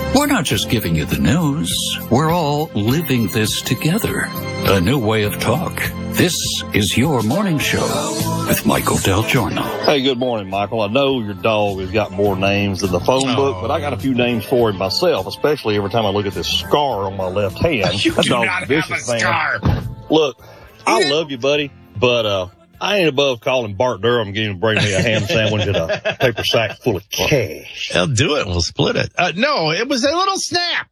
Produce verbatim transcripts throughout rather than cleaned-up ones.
We're not just giving you the news. We're all living this together. A new way of talk. This is your morning show with Michael Del Giorno. Hey, good morning, Michael. I know your dog has got more names than the phone oh. book, but I got a few names for him myself, especially every time I look at this scar on my left hand. You that do not have a scar. Man. Look, I love you, buddy, but uh, I ain't above calling Bart Durham getting to bring me a ham sandwich and a paper sack full of cash. I'll do it. We'll split it. Uh, no, it was a little snap.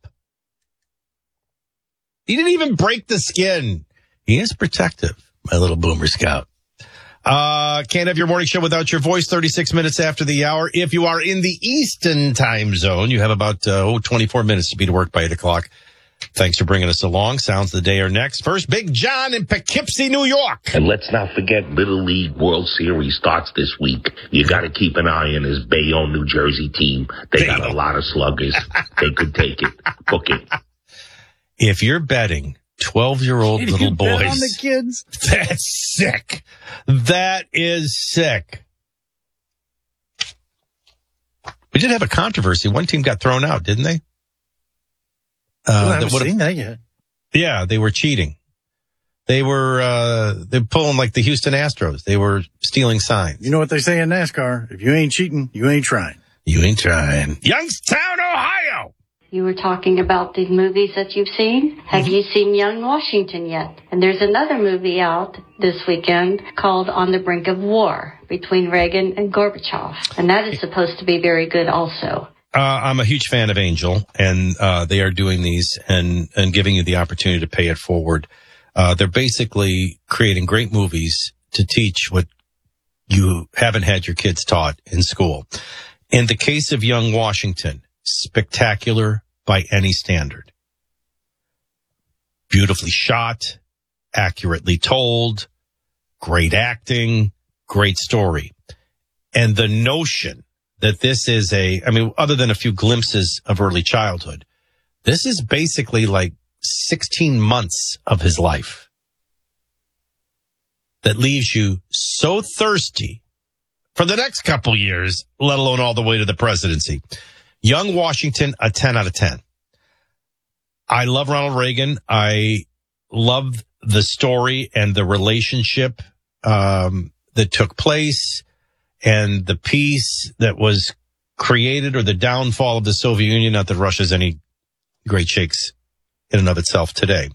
He didn't even break the skin. He is protective, my little boomer scout. Uh, can't have your morning show without your voice. thirty-six minutes after the hour. If you are in the Eastern time zone, you have about uh, oh, twenty-four minutes to be to work by eight o'clock. Thanks for bringing us along. Sounds of the day are next. First, Big John in Poughkeepsie, New York. And let's not forget Little League World Series starts this week. You got to keep an eye on this Bayonne, New Jersey team. They Bayonne. got a lot of sluggers. They could take it. Book it. If you're betting twelve-year-old little you boys, bet on the kids? That's sick. That is sick. We did have a controversy. One team got thrown out, didn't they? Uh, I haven't seen that yet. Yeah, they were cheating. They were uh, they're pulling like the Houston Astros. They were stealing signs. You know what they say in NASCAR? If you ain't cheating, you ain't trying. You ain't trying. Youngstown, Ohio. You were talking about the movies that you've seen. Have mm-hmm. you seen Young Washington yet? And there's another movie out this weekend called On the Brink of War between Reagan and Gorbachev. And that is supposed to be very good also. Uh, I'm a huge fan of Angel, and uh, they are doing these and, and giving you the opportunity to pay it forward. Uh, they're basically creating great movies to teach what you haven't had your kids taught in school. In the case of Young Washington, spectacular by any standard. Beautifully shot, accurately told, great acting, great story. And the notion that this is a, I mean, other than a few glimpses of early childhood, this is basically like sixteen months of his life that leaves you so thirsty for the next couple years, let alone all the way to the presidency. Young Washington, a ten out of ten. I love Ronald Reagan. I love the story and the relationship um, that took place and the peace that was created, or the downfall of the Soviet Union. Not that Russia's any great shakes in and of itself today.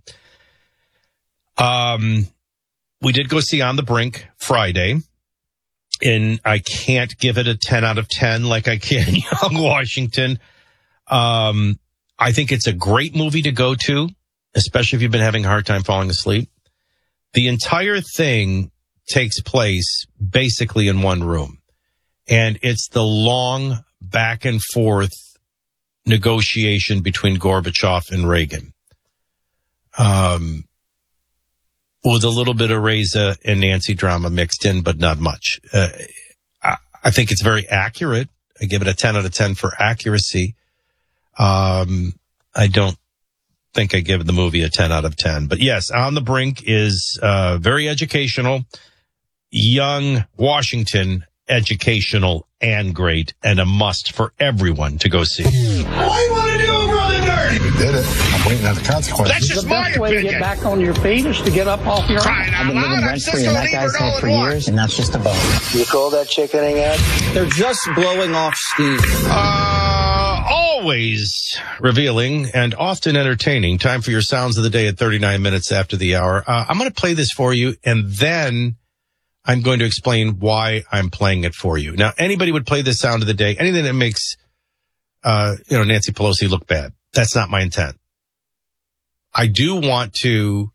Um, we did go see On the Brink Friday, and I can't give it a ten out of ten like I can Young Washington. Um, I think it's a great movie to go to, especially if you've been having a hard time falling asleep. The entire thing takes place basically in one room, and it's the long back and forth negotiation between Gorbachev and Reagan. Um, with a little bit of Reza and Nancy drama mixed in, but not much. Uh, I, I think it's very accurate. I give it a ten out of ten for accuracy. Um, I don't think I give the movie a ten out of ten, but yes, On the Brink is, uh, very educational. Young Washington, educational and great, and a must for everyone to go see. What do you want to do, brother nerd? We did it. I'm waiting on the consequences. That's just the my best way opinion. to get back on your feet is to get up off your Crying ass. out I've been loud, living I'm rent just free, and gonna that leave guy's it all had for in one. years, and that's just a bonus. You call that chickening out? They're just blowing off steam. Uh, always revealing and often entertaining. Time for your sounds of the day at thirty-nine minutes after the hour. Uh, I'm going to play this for you, and then I'm going to explain why I'm playing it for you. Now, anybody would play this sound of the day, anything that makes, uh, you know, Nancy Pelosi look bad. That's not my intent. I do want to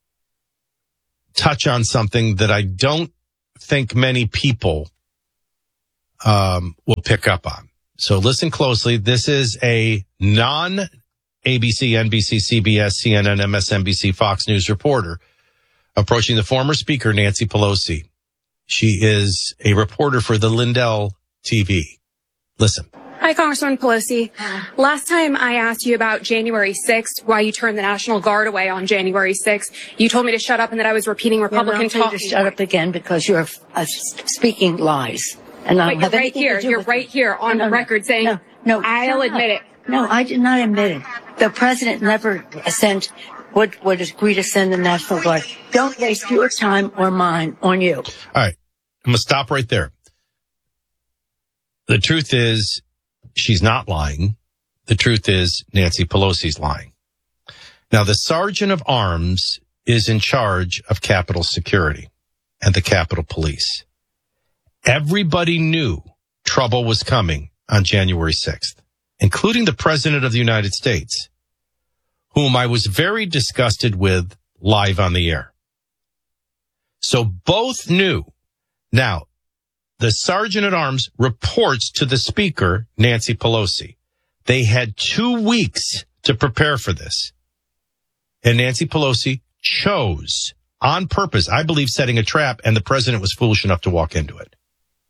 touch on something that I don't think many people um, will pick up on. So listen closely. This is a non-A B C, N B C, C B S, C N N, M S N B C, Fox News reporter approaching the former speaker, Nancy Pelosi. She is a reporter for the Lindell T V. Listen. Hi, Congresswoman Pelosi. Last time I asked you about January sixth, why you turned the National Guard away on January sixth, you told me to shut up and that I was repeating Republican talk. talk. To shut up again because you're uh, speaking lies. And but you're right here. You're right here on no, the no, record saying, no, no, I'll admit up. it. No, I did not admit it. The president never sent, would, would agree to send the National Guard. Don't waste your time or mine on you. All right. I'm going to stop right there. The truth is, she's not lying. The truth is, Nancy Pelosi's lying. Now, the Sergeant of Arms is in charge of Capitol Security and the Capitol Police. Everybody knew trouble was coming on January sixth, including the President of the United States, whom I was very disgusted with live on the air. So both knew. Now, the Sergeant at Arms reports to the Speaker, Nancy Pelosi. They had two weeks to prepare for this. And Nancy Pelosi chose on purpose, I believe, setting a trap, and the president was foolish enough to walk into it.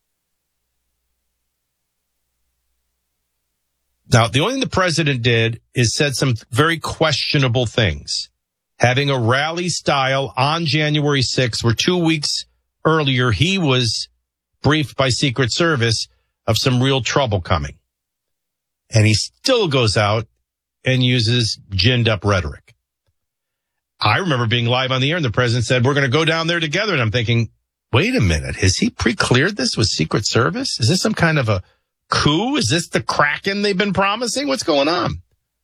Now, the only thing the president did is said some very questionable things. Having a rally style on January sixth, where two weeks earlier he was briefed by Secret Service of some real trouble coming. And he still goes out and uses ginned up rhetoric. I remember being live on the air and the president said, we're going to go down there together. And I'm thinking, wait a minute, has he pre-cleared this with Secret Service? Is this some kind of a coup? Is this the Kraken they've been promising? What's going on? And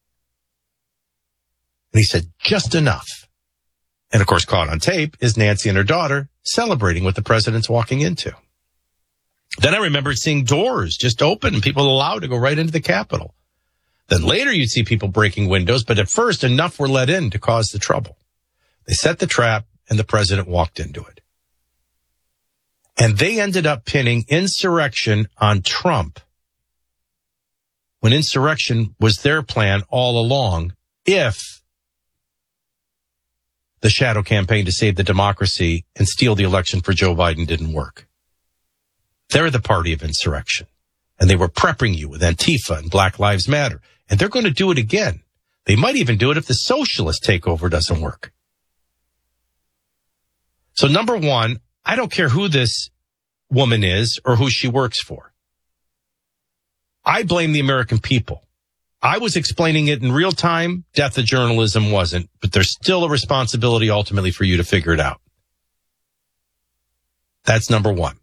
he said, just enough. And of course, caught on tape is Nancy and her daughter celebrating what the president's walking into. Then I remember seeing doors just open and people allowed to go right into the Capitol. Then later you'd see people breaking windows, but at first enough were let in to cause the trouble. They set the trap and the president walked into it. And they ended up pinning insurrection on Trump when insurrection was their plan all along if the shadow campaign to save the democracy and steal the election for Joe Biden didn't work. They're the party of insurrection. And they were prepping you with Antifa and Black Lives Matter. And they're going to do it again. They might even do it if the socialist takeover doesn't work. So number one, I don't care who this woman is or who she works for. I blame the American people. I was explaining it in real time. Death of journalism wasn't, but there's still a responsibility ultimately for you to figure it out. That's number one.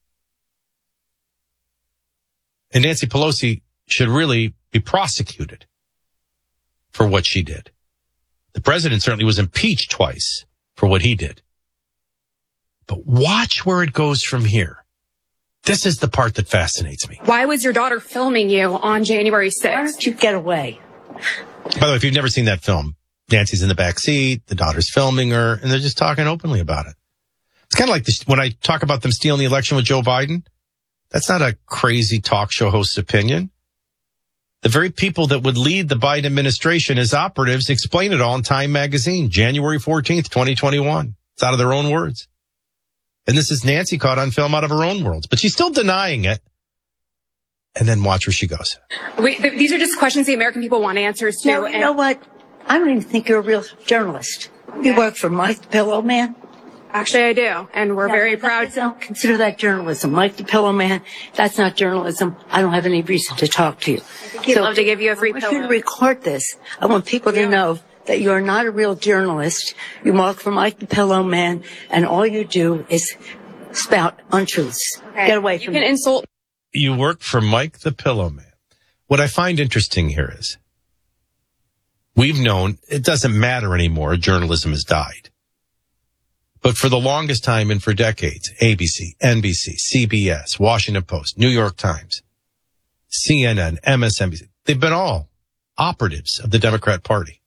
And Nancy Pelosi should really be prosecuted for what she did. The president certainly was impeached twice for what he did. But watch where it goes from here. This is the part that fascinates me. Why was your daughter filming you on January sixth? Why don't you get away? By the way, if you've never seen that film, Nancy's in the back seat, the daughter's filming her, and they're just talking openly about it. It's kind of like this, when I talk about them stealing the election with Joe Biden. That's not a crazy talk show host's opinion. The very people that would lead the Biden administration as operatives explain it all in Time magazine, January fourteenth, twenty twenty-one. It's out of their own words. And this is Nancy caught on film out of her own words, but she's still denying it. And then watch where she goes. We, th- these are just questions the American people want answers to. No, you know what? I don't even think you're a real journalist. You work for Mike the Pillow Man. Actually, I do, and we're no, very proud. I don't consider that journalism. Mike the Pillow Man, that's not journalism. I don't have any reason to talk to you. He'd so, love to give you a free pillow. I want you to record this. I want people to know that you're not a real journalist. You work for Mike the Pillow Man, and all you do is spout untruths. Okay. Get away from You can me. insult. You work for Mike the Pillow Man. What I find interesting here is we've known it doesn't matter anymore. Journalism has died. But for the longest time and for decades, A B C, N B C, C B S, Washington Post, New York Times, C N N, M S N B C, they've been all operatives of the Democrat Party.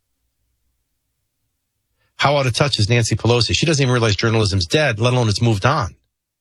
How out of touch is Nancy Pelosi? She doesn't even realize journalism's dead, let alone it's moved on.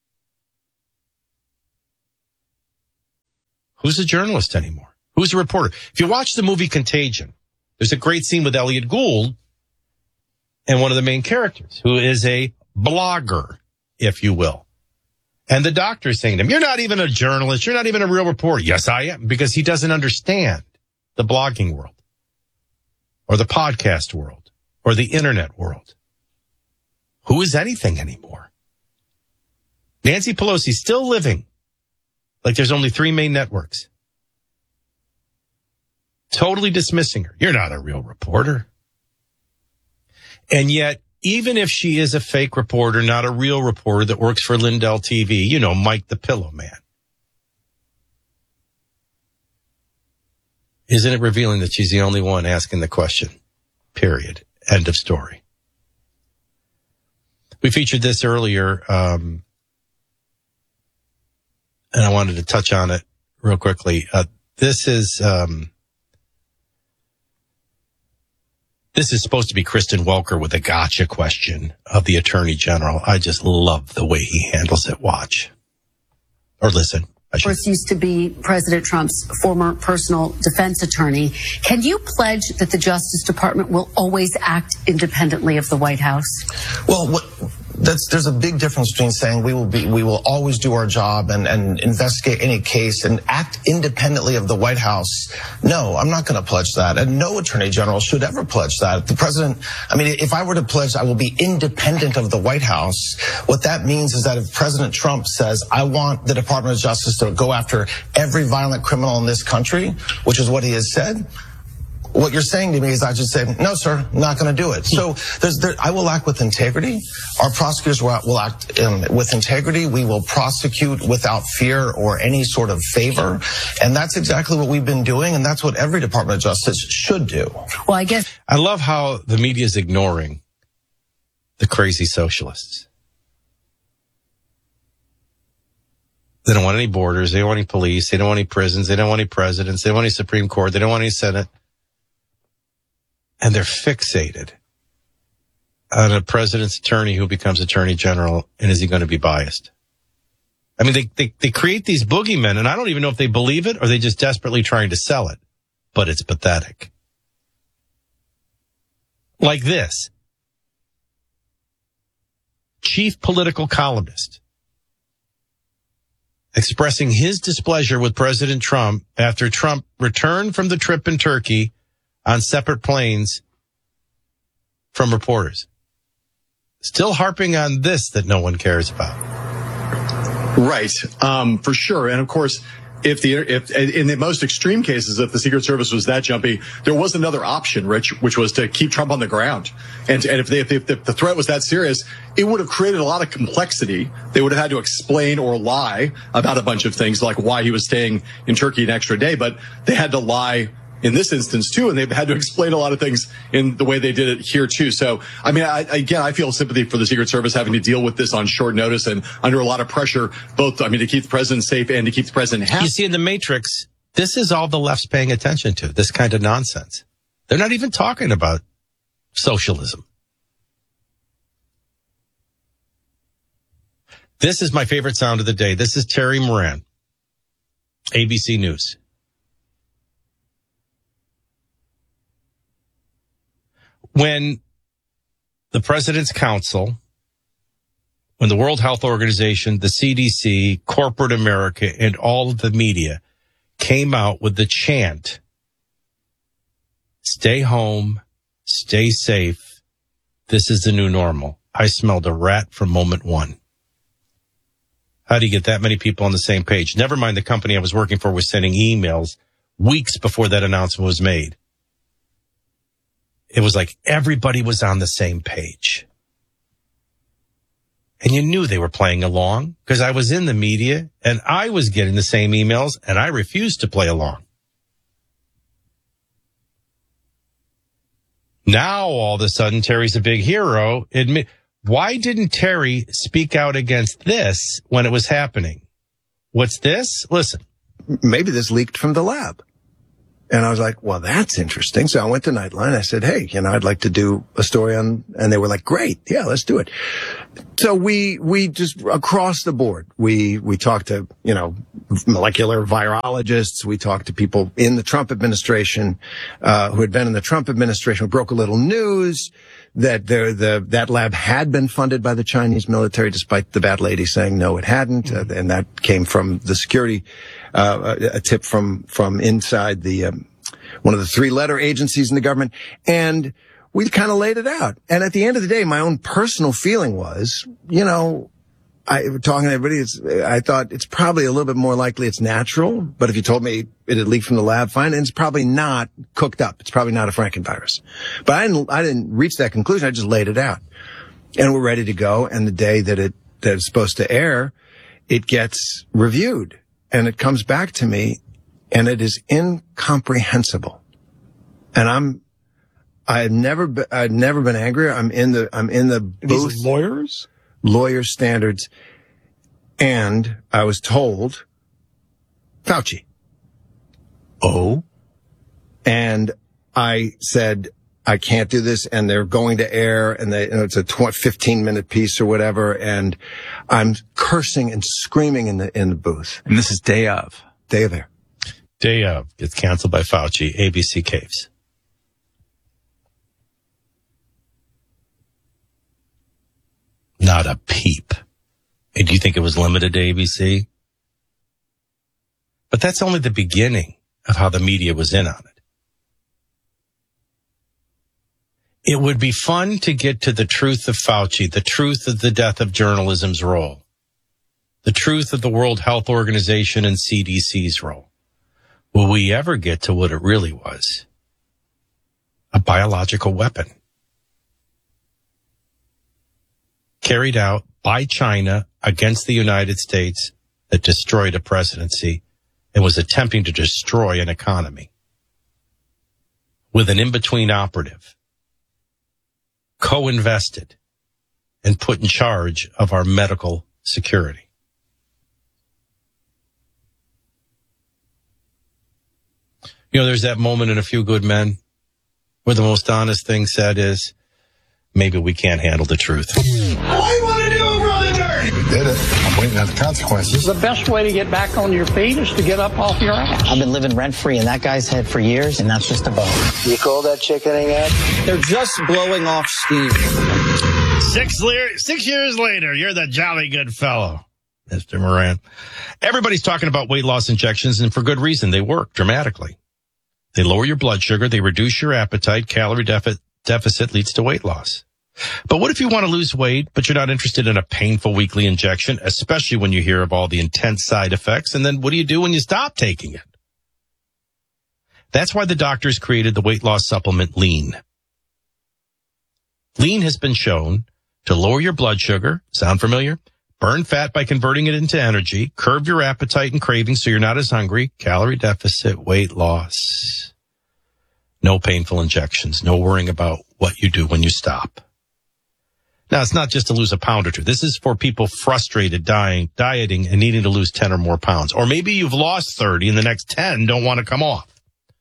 Who's a journalist anymore? Who's a reporter? If you watch the movie Contagion, there's a great scene with Elliot Gould and one of the main characters, who is a blogger, if you will. And the doctor is saying to him, you're not even a journalist. You're not even a real reporter. Yes, I am, because he doesn't understand the blogging world or the podcast world or the internet world. Who is anything anymore? Nancy Pelosi's still living like there's only three main networks. totally dismissing her. You're not a real reporter. And yet, even if she is a fake reporter, not a real reporter that works for Lindell T V, you know, Mike the Pillow Man, isn't it revealing that she's the only one asking the question? Period. End of story. We featured this earlier, um, and I wanted to touch on it real quickly. Uh, this is um, this is supposed to be Kristen Welker with a gotcha question of the Attorney General. I just love the way he handles it. Watch or listen. Of course, used to be President Trump's former personal defense attorney. Can you pledge that the Justice Department will always act independently of the White House? Well, what, that's, there's a big difference between saying we will be, we will always do our job and, and investigate any case and act independently of the White House. No, I'm not going to pledge that. And no attorney general should ever pledge that. The president, I mean, if I were to pledge I will be independent of the White House, what that means is that if President Trump says, I want the Department of Justice to go after every violent criminal in this country, which is what he has said, what you're saying to me is I should say, no, sir, not going to do it. So there's, there, I will act with integrity. Our prosecutors will, will act um, with integrity. We will prosecute without fear or any sort of favor. And that's exactly what we've been doing. And that's what every Department of Justice should do. Well, I guess I love how the media is ignoring the crazy socialists. They don't want any borders. They don't want any police. They don't want any prisons. They don't want any presidents. They don't want any Supreme Court. They don't want any Senate. And they're fixated on a president's attorney who becomes attorney general. And is he going to be biased? I mean, they, they, they create these boogeymen, and I don't even know if they believe it or they just desperately trying to sell it. But it's pathetic. Like this. Chief political columnist expressing his displeasure with President Trump after Trump returned from the trip in Turkey on separate planes from reporters. Still harping on this that no one cares about. Right, um, for sure. And of course, if the if in the most extreme cases, if the Secret Service was that jumpy, there was another option, Rich, which was to keep Trump on the ground. And and if, they, if, if the threat was that serious, it would have created a lot of complexity. They would have had to explain or lie about a bunch of things, like why he was staying in Turkey an extra day. But they had to lie in this instance too, and they've had to explain a lot of things in the way they did it here too. So, I mean, I, again, I feel sympathy for the Secret Service having to deal with this on short notice and under a lot of pressure, both, I mean, to keep the president safe and to keep the president happy. You see, in the Matrix, this is all the left's paying attention to, this kind of nonsense. They're not even talking about socialism. This is my favorite sound of the day. This is Terry Moran, A B C News. When the President's Council, when the World Health Organization, the C D C, corporate America, and all of the media came out with the chant, stay home, stay safe, this is the new normal, I smelled a rat from moment one. How do you get that many people on the same page? Never mind the company I was working for was sending emails weeks before that announcement was made. It was like everybody was on the same page. And you knew they were playing along because I was in the media and I was getting the same emails and I refused to play along. Now, all of a sudden, Terry's a big hero. Admit, why didn't Terry speak out against this when it was happening? What's this? Listen. Maybe this leaked from the lab. And I was like, well, that's interesting. So I went to Nightline. I said, hey, you know, I'd like to do a story on, and they were like, great. Yeah, let's do it. So we, we just across the board, we, we talked to, you know, molecular virologists. We talked to people in the Trump administration, uh, who had been in the Trump administration, who broke a little news that the, the, that lab had been funded by the Chinese military, despite the bad lady saying no, it hadn't. Mm-hmm. Uh, and that came from the security, uh, a, a tip from, from inside the, um, one of the three letter agencies in the government. And we kind of laid it out. And at the end of the day, my own personal feeling was, you know, I talking to everybody, it's, I thought it's probably a little bit more likely it's natural, but if you told me it had leaked from the lab, fine, and it's probably not cooked up. It's probably not a Frankenvirus. But I didn't, I didn't reach that conclusion. I just laid it out. And we're ready to go. And the day that it, that it's supposed to air, it gets reviewed and it comes back to me and it is incomprehensible. And I'm, I've never been, I've never been angrier. I'm in the, I'm in the booth. These lawyers? Lawyer standards. And I was told Fauci. Oh. And I said, I can't do this. And they're going to air and they, you know, it's a fifteen minute piece or whatever. And I'm cursing and screaming in the, in the booth. And this is day of. Day of air. Day of gets canceled by Fauci. A B C caves. Not a peep. And do you think it was limited to A B C? But that's only the beginning of how the media was in on it. It would be fun to get to the truth of Fauci, the truth of the death of journalism's role, the truth of the World Health Organization and C D C's role. Will we ever get to what it really was? A biological weapon. Carried out by China against the United States that destroyed a presidency and was attempting to destroy an economy with an in-between operative co-invested and put in charge of our medical security. You know, there's that moment in A Few Good Men where the most honest thing said is, maybe we can't handle the truth. I want to do over all the dirty. We did it. I'm waiting on the consequences. The best way to get back on your feet is to get up off your ass. I've been living rent-free in that guy's head for years, and that's just a bone. You call that chickening Ed? They're just blowing off steam. Six, le- six years later, you're the jolly good fellow, Mister Moran. Everybody's talking about weight loss injections, and for good reason. They work dramatically. They lower your blood sugar. They reduce your appetite. Calorie deficit. Deficit leads to weight loss. But what if you want to lose weight, but you're not interested in a painful weekly injection, especially when you hear of all the intense side effects? And then what do you do when you stop taking it? That's why the doctors created the weight loss supplement Lean. Lean has been shown to lower your blood sugar. Sound familiar? Burn fat by converting it into energy, curb your appetite and cravings so you're not as hungry, calorie deficit, weight loss. No painful injections, no worrying about what you do when you stop. Now, it's not just to lose a pound or two. This is for people frustrated dying, dieting and needing to lose ten or more pounds. Or maybe you've lost thirty and the next ten don't want to come off.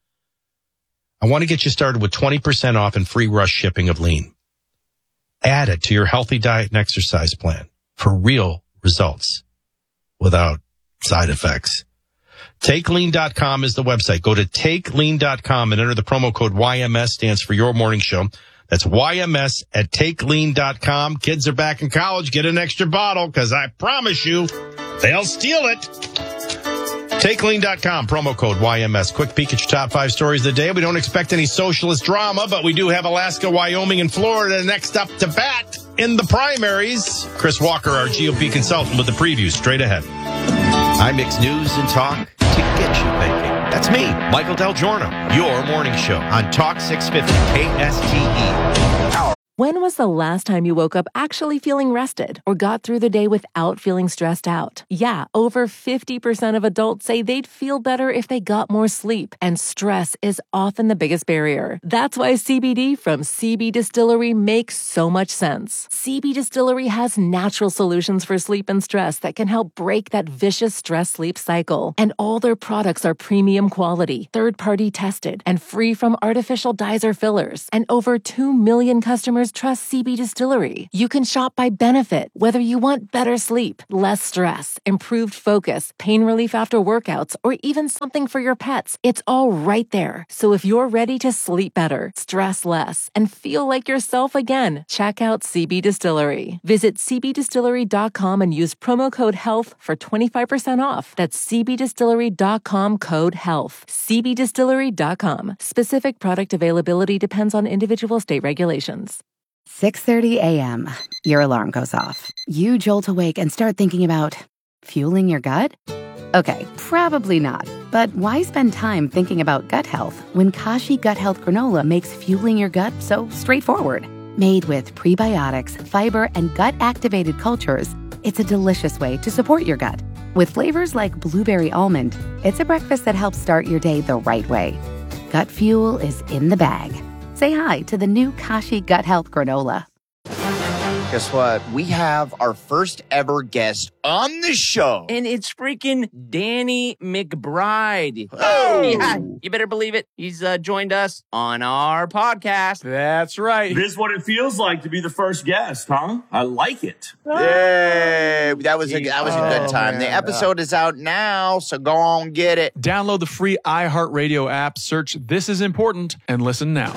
I want to get you started with twenty percent off and free rush shipping of Lean. Add it to your healthy diet and exercise plan for real results without side effects. Take lean dot com is the website. Go to take lean dot com and enter the promo code Y M S, stands for Your Morning Show. That's Y M S at take lean dot com. Kids are back in college. Get an extra bottle because I promise you they'll steal it. take lean dot com, promo code Y M S. Quick peek at your top five stories of the day. We don't expect any socialist drama, but we do have Alaska, Wyoming, and Florida next up to bat in the primaries. Chris Walker, our G O P consultant, with the preview straight ahead. I mix news and talk to get you thinking. That's me, Michael Del Giorno, your morning show on Talk six fifty K S T E. When was the last time you woke up actually feeling rested or got through the day without feeling stressed out? Yeah, over fifty percent of adults say they'd feel better if they got more sleep, and stress is often the biggest barrier. That's why C B D from C B Distillery makes so much sense. C B Distillery has natural solutions for sleep and stress that can help break that vicious stress-sleep cycle. And all their products are premium quality, third-party tested, and free from artificial dyes or fillers. And over two million customers trust C B Distillery. You can shop by benefit, whether you want better sleep, less stress, improved focus, pain relief after workouts, or even something for your pets. It's all right there. So if you're ready to sleep better, stress less, and feel like yourself again, check out C B Distillery. Visit c b distillery dot com and use promo code HEALTH for twenty-five percent off. That's c b distillery dot com, code HEALTH. c b distillery dot com. Specific product availability depends on individual state regulations. six thirty a.m. Your alarm goes off. You jolt awake and start thinking about fueling your gut? Okay, probably not. But why spend time thinking about gut health when Kashi Gut Health Granola makes fueling your gut so straightforward? Made with prebiotics, fiber, and gut-activated cultures, it's a delicious way to support your gut. With flavors like blueberry almond, it's a breakfast that helps start your day the right way. Gut fuel is in the bag. Say hi to the new Kashi Gut Health Granola. Guess what? We have our first ever guest on the show. And it's freaking Danny McBride. Oh! Yeah, you better believe it. He's uh, joined us on our podcast. That's right. This is what it feels like to be the first guest, huh? I like it. Yay! That was a, that was a good Oh, time. man. The episode is out now, so go on get it. Download the free iHeartRadio app, search This Is Important, and listen now.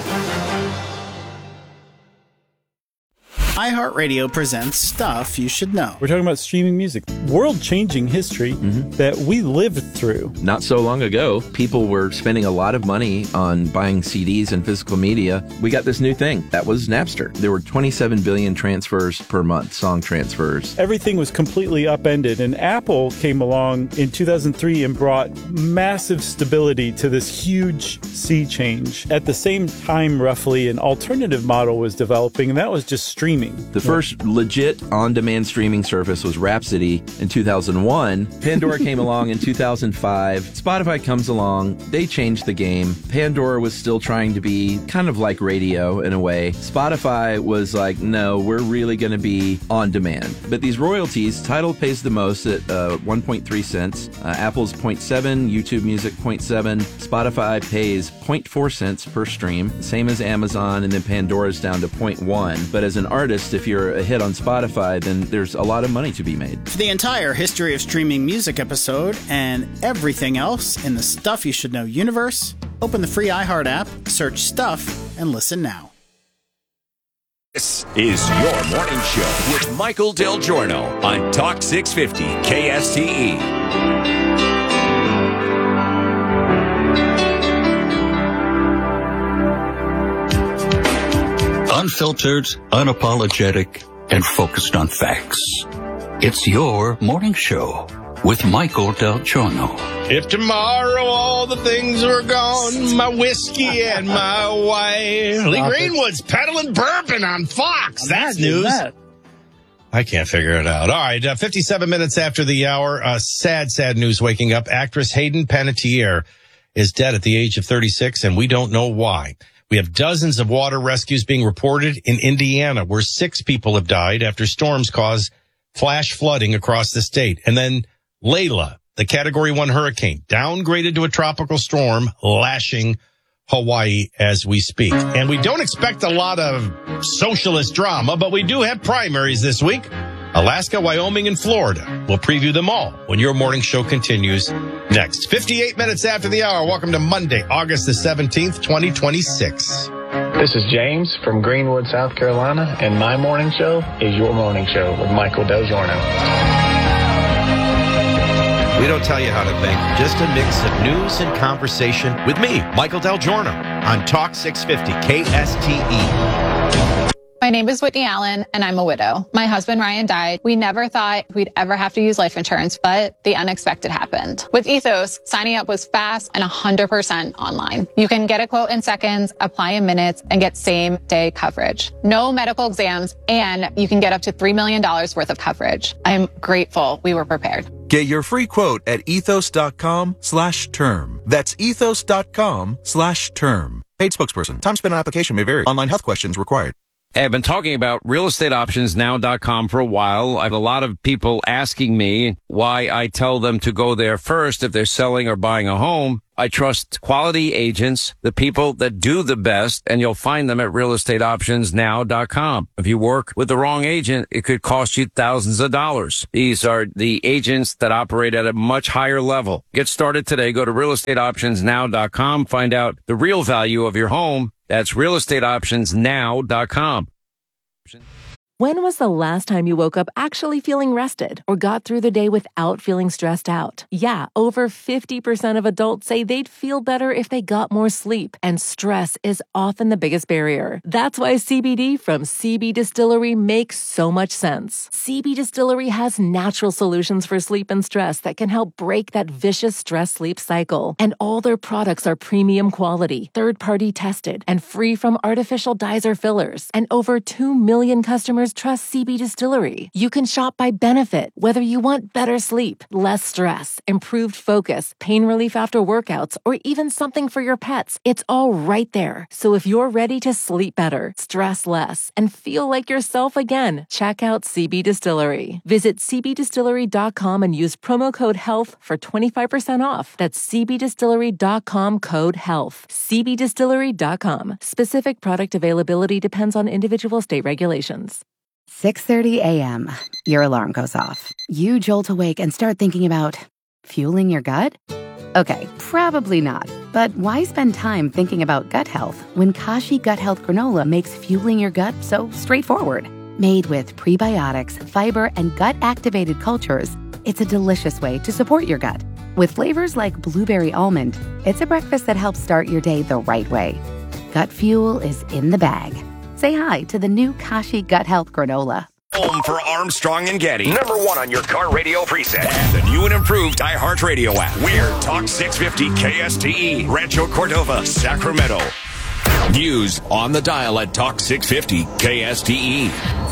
iHeartRadio presents Stuff You Should Know. We're talking about streaming music, world-changing history mm-hmm. that we lived through. Not so long ago, people were spending a lot of money on buying C Ds and physical media. We got this new thing. That was Napster. There were twenty-seven billion transfers per month, song transfers. Everything was completely upended, and Apple came along in two thousand three and brought massive stability to this huge sea change. At the same time, roughly, an alternative model was developing, and that was just streaming. The first legit on-demand streaming service was Rhapsody in two thousand one. Pandora came along in two thousand five. Spotify comes along. They changed the game. Pandora was still trying to be kind of like radio in a way. Spotify was like, no, we're really going to be on demand. But these royalties, Tidal pays the most at uh, one point three cents. Uh, Apple's zero point seven, YouTube Music zero point seven. Spotify pays zero point four cents per stream, same as Amazon, and then Pandora's down to zero point one. But as an artist, if you're a hit on Spotify, then there's a lot of money to be made. For the entire history of streaming music episode and everything else in the Stuff You Should Know universe, open the free iHeart app, search Stuff, and listen now. This is your morning show with Michael Del Giorno on Talk six fifty K S T E. Unfiltered, unapologetic, and focused on facts. It's your morning show with Michael Del Giorno. If tomorrow all the things were gone, my whiskey and my wife. Lee Greenwood's peddling bourbon on Fox. That's news. That. I can't figure it out. All right, uh, fifty-seven minutes after the hour, uh, sad, sad news waking up. Actress Hayden Panettiere is dead at the age of thirty-six, and we don't know why. We have dozens of water rescues being reported in Indiana, where six people have died after storms caused flash flooding across the state. And then Layla, the Category one hurricane, downgraded to a tropical storm, lashing Hawaii as we speak. And we don't expect a lot of socialist drama, but we do have primaries this week. Alaska, Wyoming, and Florida. We'll preview them all when your morning show continues next. fifty-eight minutes after the hour. Welcome to Monday, August the seventeenth, twenty twenty-six. This is James from Greenwood, South Carolina, and my morning show is your morning show with Michael Del Giorno. We don't tell you how to think, just a mix of news and conversation with me, Michael Del Giorno, on Talk six fifty K S T E. My name is Whitney Allen, and I'm a widow. My husband, Ryan, died. We never thought we'd ever have to use life insurance, but the unexpected happened. With Ethos, signing up was fast and one hundred percent online. You can get a quote in seconds, apply in minutes, and get same-day coverage. No medical exams, and you can get up to three million dollars worth of coverage. I'm grateful we were prepared. Get your free quote at ethos.com slash term. That's ethos.com slash term. Paid spokesperson. Time spent on application may vary. Online health questions required. Hey, I've been talking about real estate options now dot com for a while. I have a lot of people asking me why I tell them to go there first if they're selling or buying a home. I trust quality agents, the people that do the best, and you'll find them at real estate options now dot com. If you work with the wrong agent, it could cost you thousands of dollars. These are the agents that operate at a much higher level. Get started today. Go to real estate options now dot com. Find out the real value of your home. That's real estate options now dot com. When was the last time you woke up actually feeling rested or got through the day without feeling stressed out? Yeah, over fifty percent of adults say they'd feel better if they got more sleep, and stress is often the biggest barrier. That's why C B D from C B Distillery makes so much sense. C B Distillery has natural solutions for sleep and stress that can help break that vicious stress-sleep cycle. And all their products are premium quality, third-party tested, and free from artificial dyes or fillers. And over two million customers trust C B Distillery. You can shop by benefit, whether you want better sleep, less stress, improved focus, pain relief after workouts, or even something for your pets. It's all right there. So if you're ready to sleep better, stress less, and feel like yourself again, check out C B Distillery. Visit c b distillery dot com and use promo code HEALTH for twenty-five percent off. That's c b distillery dot com code HEALTH. c b distillery dot com. Specific product availability depends on individual state regulations. six thirty a.m. Your alarm goes off. You jolt awake and start thinking about fueling your gut? Okay, probably not. But why spend time thinking about gut health when Kashi Gut Health Granola makes fueling your gut so straightforward? Made with prebiotics, fiber, and gut-activated cultures, it's a delicious way to support your gut. With flavors like blueberry almond, it's a breakfast that helps start your day the right way. Gut fuel is in the bag. Say hi to the new Kashi Gut Health Granola. Home for Armstrong and Getty. Number one on your car radio preset. And the new and improved iHeartRadio app. We're Talk six fifty K S T E, Rancho Cordova, Sacramento. News on the dial at Talk six fifty K S T E.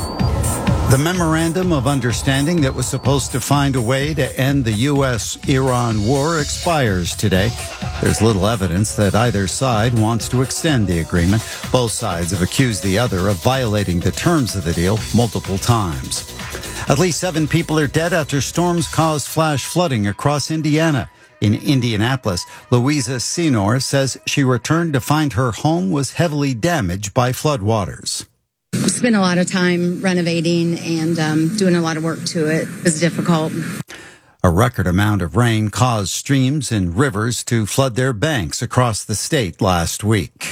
The memorandum of understanding that was supposed to find a way to end the U S Iran war expires today. There's little evidence that either side wants to extend the agreement. Both sides have accused the other of violating the terms of the deal multiple times. At least seven people are dead after storms caused flash flooding across Indiana. In Indianapolis, Louisa Senor says she returned to find her home was heavily damaged by floodwaters. Spent a lot of time renovating and um, doing a lot of work to it. It was difficult. A record amount of rain caused streams and rivers to flood their banks across the state last week.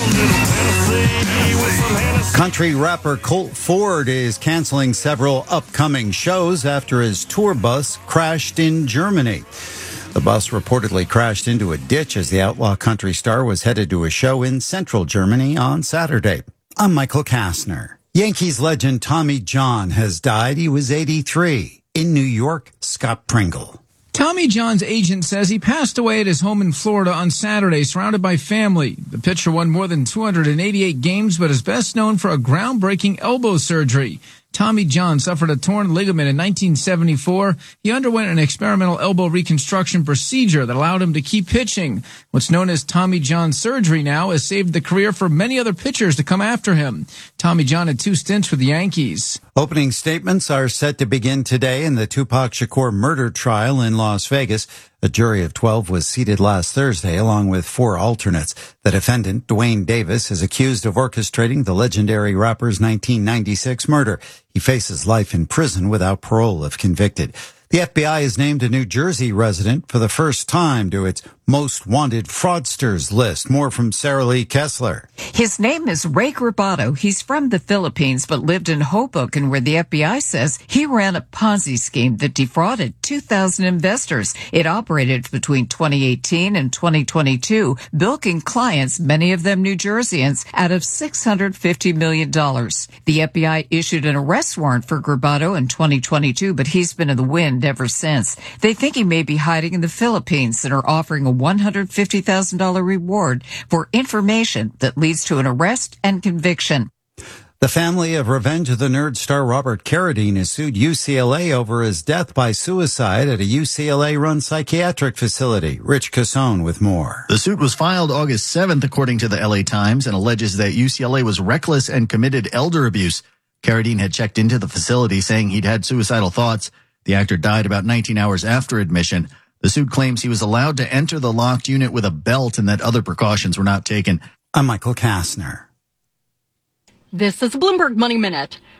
Country rapper Colt Ford is canceling several upcoming shows after his tour bus crashed in Germany. The bus reportedly crashed into a ditch as the outlaw country star was headed to a show in central Germany on Saturday. I'm Michael Kastner. Yankees legend Tommy John has died. He was eighty-three. In New York, Scott Pringle. Tommy John's agent says he passed away at his home in Florida on Saturday, surrounded by family. The pitcher won more than two hundred eighty-eight games, but is best known for a groundbreaking elbow surgery. Tommy John suffered a torn ligament in nineteen seventy-four. He underwent an experimental elbow reconstruction procedure that allowed him to keep pitching. What's known as Tommy John surgery now has saved the career for many other pitchers to come after him. Tommy John had two stints with the Yankees. Opening statements are set to begin today in the Tupac Shakur murder trial in Las Vegas. A jury of twelve was seated last Thursday along with four alternates. The defendant, Dwayne Davis, is accused of orchestrating the legendary rapper's nineteen ninety-six murder. He faces life in prison without parole if convicted. The F B I has named a New Jersey resident for the first time to its most wanted fraudsters list. More from Sarah Lee Kessler. His name is Ray Grabato. He's from the Philippines, but lived in Hoboken, where the F B I says he ran a Ponzi scheme that defrauded two thousand investors. It operated between twenty eighteen and twenty twenty-two, bilking clients, many of them New Jerseyans, out of six hundred fifty million dollars. The F B I issued an arrest warrant for Grabato in twenty twenty-two, but he's been in the wind ever since. They think he may be hiding in the Philippines and are offering a one hundred fifty thousand dollars reward for information that leads to an arrest and conviction. The family of Revenge of the Nerd star Robert Carradine has sued U C L A over his death by suicide at a U C L A-run psychiatric facility. Rich Cassone with more. The suit was filed August seventh, according to the L A Times, and alleges that U C L A was reckless and committed elder abuse. Carradine had checked into the facility saying he'd had suicidal thoughts. The actor died about nineteen hours after admission. The suit claims he was allowed to enter the locked unit with a belt and that other precautions were not taken. I'm Michael Kastner. This is a Bloomberg Money Minute.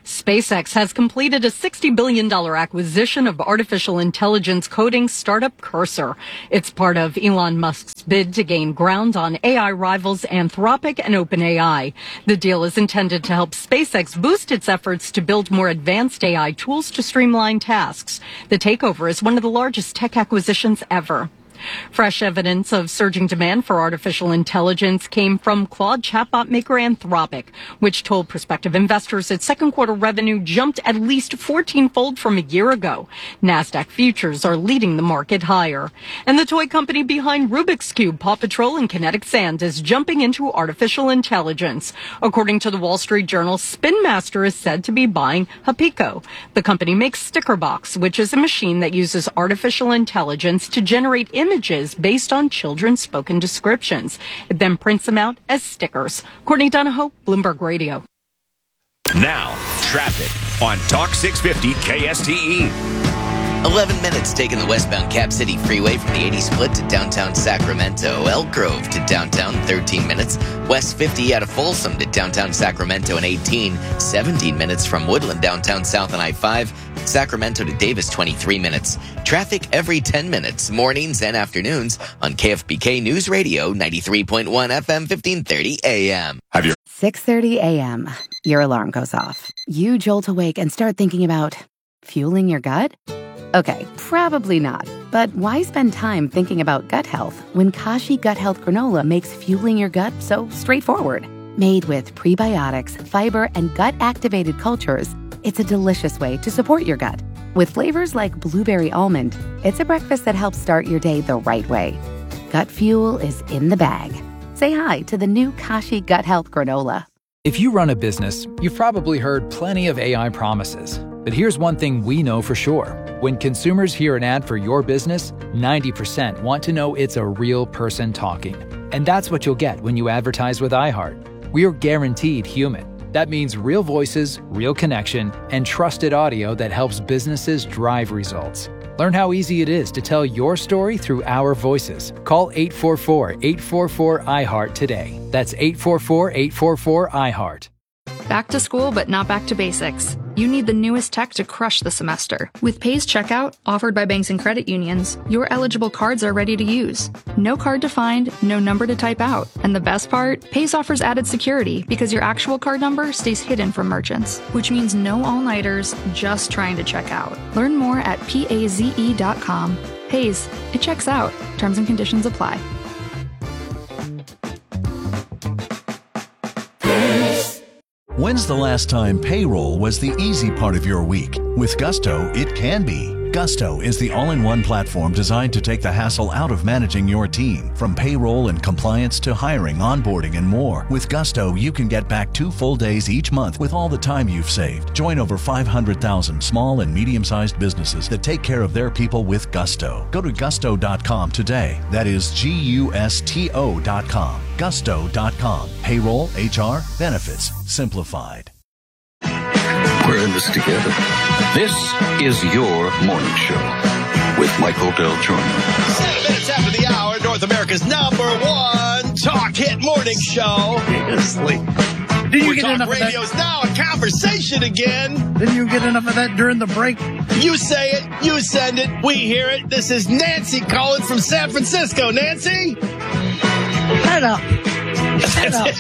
SpaceX has completed a sixty billion dollars acquisition of artificial intelligence coding startup Cursor. It's part of Elon Musk's bid to gain ground on A I rivals Anthropic and OpenAI. The deal is intended to help SpaceX boost its efforts to build more advanced A I tools to streamline tasks. The takeover is one of the largest tech acquisitions ever. Fresh evidence of surging demand for artificial intelligence came from Claude chatbot maker Anthropic, which told prospective investors its second quarter revenue jumped at least fourteen-fold from a year ago. NASDAQ futures are leading the market higher. And the toy company behind Rubik's Cube, Paw Patrol, and Kinetic Sand is jumping into artificial intelligence. According to the Wall Street Journal, Spin Master is said to be buying Hapico. The company makes Stickerbox, which is a machine that uses artificial intelligence to generate images images based on children's spoken descriptions. It then prints them out as stickers. Courtney Donahoe, Bloomberg Radio. Now, traffic on Talk six fifty K S T E. eleven minutes taking the westbound Cap City Freeway from the eighty split to downtown Sacramento. Elk Grove to downtown, thirteen minutes. West fifty out of Folsom to downtown Sacramento in eighteen. seventeen minutes from Woodland downtown south on I five. Sacramento to Davis, twenty-three minutes. Traffic every ten minutes, mornings and afternoons on K F B K News Radio, ninety-three point one F M, fifteen thirty A M. Have your six thirty a.m. Your alarm goes off. You jolt awake and start thinking about fueling your gut? Okay, probably not. But why spend time thinking about gut health when Kashi Gut Health Granola makes fueling your gut so straightforward? Made with prebiotics, fiber, and gut-activated cultures, it's a delicious way to support your gut. With flavors like blueberry almond, it's a breakfast that helps start your day the right way. Gut fuel is in the bag. Say hi to the new Kashi Gut Health Granola. If you run a business, you've probably heard plenty of A I promises. But here's one thing we know for sure. When consumers hear an ad for your business, ninety percent want to know it's a real person talking. And that's what you'll get when you advertise with iHeart. We're guaranteed human. That means real voices, real connection, and trusted audio that helps businesses drive results. Learn how easy it is to tell your story through our voices. Call eight four four, eight four four, I heart today. That's eight four four, eight four four, I heart. Back to school, but not back to basics. You need the newest tech to crush the semester. With Pays Checkout, offered by banks and credit unions, your eligible cards are ready to use. No card to find, no number to type out. And the best part? Pays offers added security because your actual card number stays hidden from merchants, which means no all-nighters just trying to check out. Learn more at paze dot com. Pays, it checks out. Terms and conditions apply. When's the last time payroll was the easy part of your week? With Gusto, it can be. Gusto is the all-in-one platform designed to take the hassle out of managing your team. From payroll and compliance to hiring, onboarding, and more. With Gusto, you can get back two full days each month with all the time you've saved. Join over five hundred thousand small and medium-sized businesses that take care of their people with Gusto. Go to gusto dot com today. That is G U S T O dot com. gusto dot com. Payroll, H R, benefits, simplified. We're in this together. This is your morning show with Michael Del Giorno. Seven minutes after the hour, North America's number one talk hit morning show. Seriously. Did you We're get talk enough radio's of that? now a conversation again. Didn't you get enough of that during the break? You say it, you send it, we hear it. This is Nancy calling from San Francisco. Nancy? Shut up. Shut up.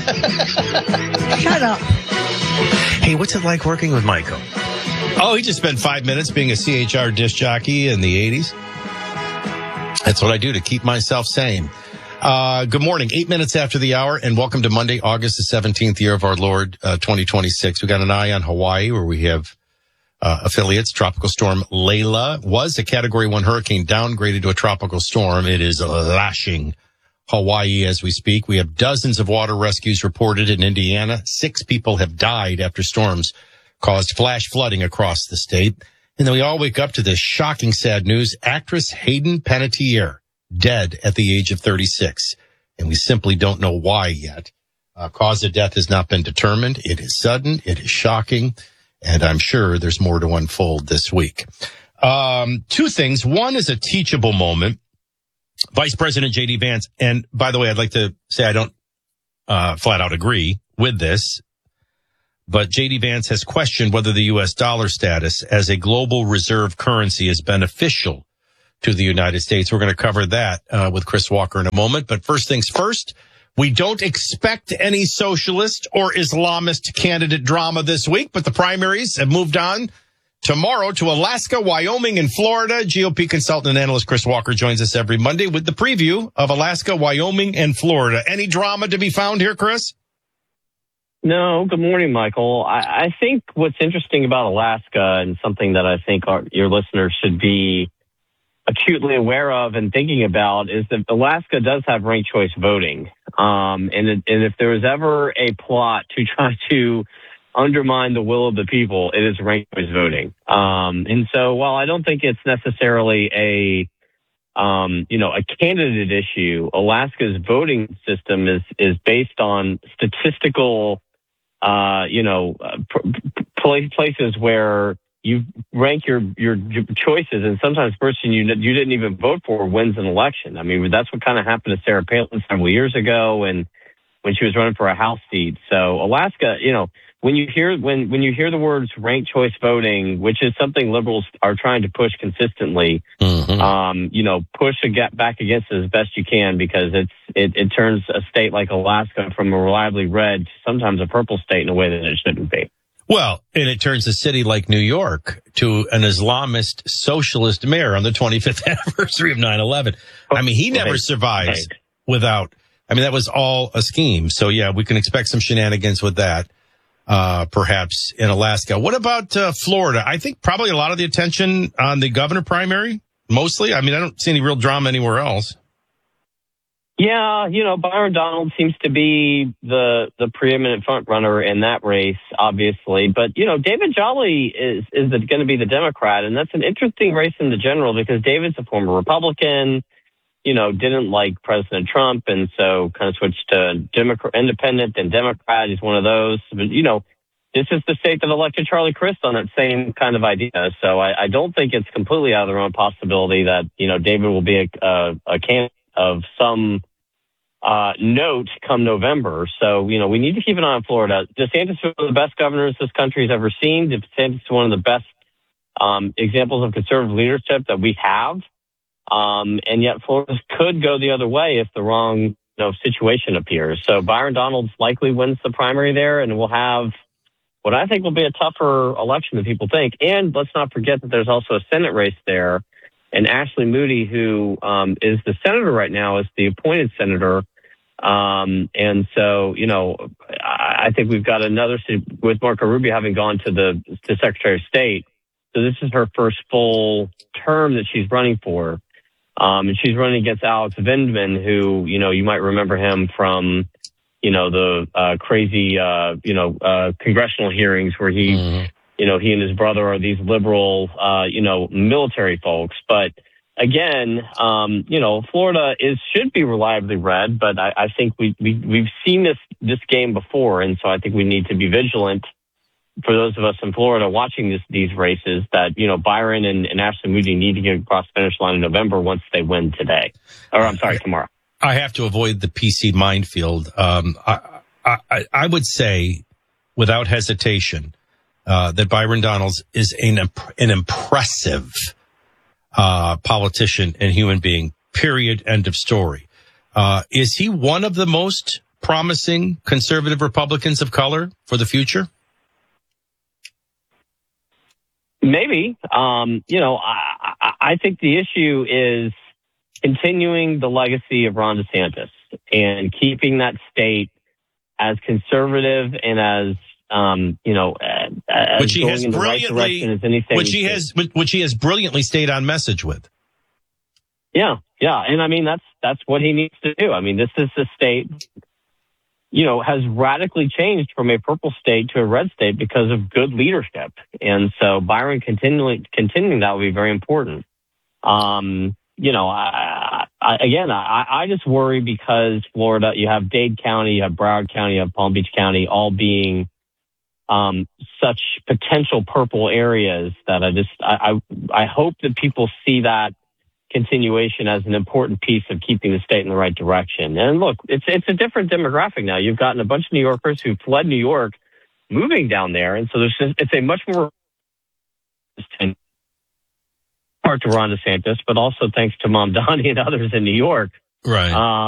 Shut up. Hey, what's it like working with Michael? Oh, he just spent five minutes being a C H R disc jockey in the eighties. That's what I do to keep myself sane. Uh, good morning. Eight minutes after the hour, and welcome to Monday, August the seventeenth, year of our Lord, uh, twenty twenty-six. We got an eye on Hawaii, where we have uh, affiliates. Tropical storm Layla was a Category one hurricane downgraded to a tropical storm. It is lashing Hawaii as we speak. We have dozens of water rescues reported in Indiana. Six people have died after storms caused flash flooding across the state. And then we all wake up to this shocking, sad news. Actress Hayden Panettiere dead at the age of thirty-six. And we simply don't know why yet. Uh, cause of death has not been determined. It is sudden. It is shocking. And I'm sure there's more to unfold this week. Um, two things. One is a teachable moment. Vice President J D Vance, and by the way, I'd like to say I don't uh, flat out agree with this, But J D Vance has questioned whether the U S dollar status as a global reserve currency is beneficial to the United States. We're going to cover that uh, with Chris Walker in a moment. But first things first, we don't expect any socialist or Islamist candidate drama this week, but the primaries have moved on tomorrow to Alaska, Wyoming, and Florida. G O P consultant and analyst Chris Walker joins us every Monday with the preview of Alaska, Wyoming, and Florida. Any drama to be found here, Chris? No. Good morning, Michael. I, I think what's interesting about Alaska, and something that I think our, your listeners should be acutely aware of and thinking about, is that Alaska does have ranked choice voting. Um, and, it, and if there was ever a plot to try to undermine the will of the people, it is ranked choice voting. Um, and so while I don't think it's necessarily a, um, you know, a candidate issue, Alaska's voting system is, is based on statistical, uh, you know, uh, p- places where you rank your, your choices, and sometimes the person you you didn't even vote for wins an election. I mean, that's what kind of happened to Sarah Palin several years ago, and when she was running for a House seat. So Alaska, you know, when you hear when when you hear the words ranked choice voting, which is something liberals are trying to push consistently, mm-hmm. um, you know, push a get back against it as best you can, because it's it, it turns a state like Alaska from a reliably red to sometimes a purple state in a way that it shouldn't be. Well, and it turns a city like New York to an Islamist socialist mayor on the twenty-fifth anniversary of nine eleven. I mean, he never right. survives right. without, I mean, that was all a scheme. So yeah, we can expect some shenanigans with that, uh, perhaps in Alaska. What about uh, Florida? I think probably a lot of the attention on the governor primary, mostly. I mean, I don't see any real drama anywhere else. Yeah, you know, Byron Donald seems to be the the preeminent front runner in that race, obviously. But, you know, David Jolly is, is going to be the Democrat, and that's an interesting race in the general, because David's a former Republican, you know, didn't like President Trump, and so kind of switched to Democrat, independent and Democrat. He's one of those. But, you know, this is the state that elected Charlie Crist on that same kind of idea. So I, I don't think it's completely out of the realm possibility that, you know, David will be a, a, a candidate of some uh, note come November. So, you know, we need to keep an eye on Florida. DeSantis is one of the best governors this country has ever seen. DeSantis is one of the best um, examples of conservative leadership that we have. Um, and yet Florida could go the other way if the wrong, you know, situation appears. So Byron Donalds likely wins the primary there, and we'll have what I think will be a tougher election than people think. And let's not forget that there's also a Senate race there. And Ashley Moody, who um, is the senator right now, is the appointed senator. Um, and so, you know, I, I think we've got another, with Marco Rubio having gone to the to Secretary of State. So this is her first full term that she's running for. Um, and she's running against Alex Vindman, who, you know, you might remember him from, you know, the uh, crazy, uh, you know, uh, congressional hearings where he... Mm-hmm. You know, he and his brother are these liberal, uh, you know, military folks. But again, um, you know, Florida is should be reliably red, but I, I think we, we, we've seen this, this game before. And so I think we need to be vigilant for those of us in Florida watching this, these races that, you know, Byron and, and Ashley Moody need to get across the finish line in November once they win today. Or I'm sorry, tomorrow. I have to avoid the P C minefield. Um, I, I, I would say without hesitation, Uh, that Byron Donalds is an, an impressive uh, politician and human being, period, end of story. Uh, is he one of the most promising conservative Republicans of color for the future? Maybe. Um, you know, I, I, I think the issue is continuing the legacy of Ron DeSantis and keeping that state as conservative and as Um, you know, uh, which he has brilliantly, right which he has, which he has brilliantly stayed on message with. Yeah, yeah, and I mean that's that's what he needs to do. I mean, this is a state, you know, has radically changed from a purple state to a red state because of good leadership, and so Byron continually continuing that will be very important. Um, you know, I, I, again, I, I just worry because Florida, you have Dade County, you have Broward County, you have Palm Beach County, all being Um, such potential purple areas that I just, I, I, I hope that people see that continuation as an important piece of keeping the state in the right direction. And look, it's, it's a different demographic now. You've gotten a bunch of New Yorkers who fled New York moving down there. And so there's just, it's a much more part to Ron DeSantis, but also thanks to Mom Donnie and others in New York. Right. Uh,